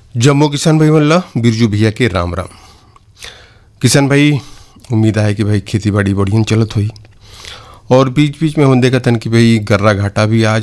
जम्मू किसान भाई मन ला बिरजू भैया के राम राम। किसान भाई, उम्मीद है कि भाई खेती बाड़ी बढ़िया चलत हुई और बीच बीच में हम देखत हन कि भाई गर्रा घाटा भी आ